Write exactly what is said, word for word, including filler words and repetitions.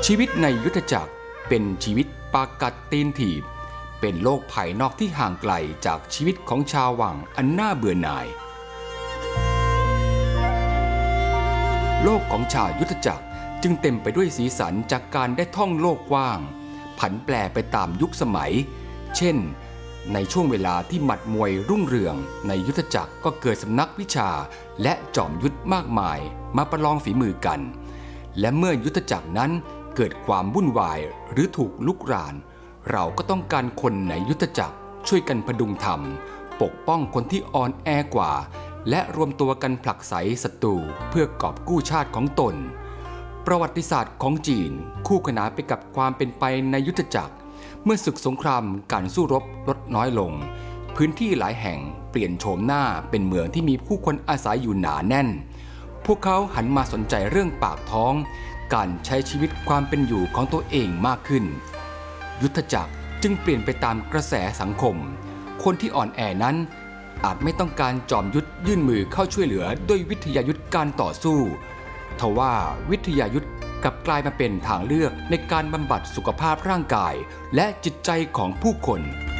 ชีวิตในยุทธจักรเป็นชีวิตปากัดตีนถีบเป็นโลกภายนอกที่ห่างไกลจากชีวิตของชาววังอันน่าเบื่อหน่ายโลกของชาวยุทธจักรจึงเต็มไปด้วยสีสันจากการได้ท่องโลกกว้างผันแปรไปตามยุคสมัยเช่นในช่วงเวลาที่หมัดมวยรุ่งเรืองในยุทธจักรก็เกิดสำนักวิชาและจอมยุทธมากมายมาประลองฝีมือกันและเมื่อยุทธจักรนั้นเกิดความวุ่นวายหรือถูกลุกรานเราก็ต้องการคนในยุทธจักรช่วยกันพดุงธรรมปกป้องคนที่อ่อนแอกว่าและรวมตัวกันผลักไสศัตรูเพื่อกอบกู้ชาติของตนประวัติศาสตร์ของจีนคู่ขนานไปกับความเป็นไปในยุทธจักรเมื่อศึกสงครามการสู้รบลดน้อยลงพื้นที่หลายแห่งเปลี่ยนโฉมหน้าเป็นเมืองที่มีผู้คนอาศัยอยู่หนาแน่นพวกเขาหันมาสนใจเรื่องปากท้องการใช้ชีวิตความเป็นอยู่ของตัวเองมากขึ้นยุทธจักรจึงเปลี่ยนไปตามกระแสสังคมคนที่อ่อนแอนั้นอาจไม่ต้องการจอมยุทธยื่นมือเข้าช่วยเหลือด้วยวิทยายุทธการต่อสู้ทว่าวิทยายุทธกลับกลายมาเป็นทางเลือกในการบำบัดสุขภาพร่างกายและจิตใจของผู้คน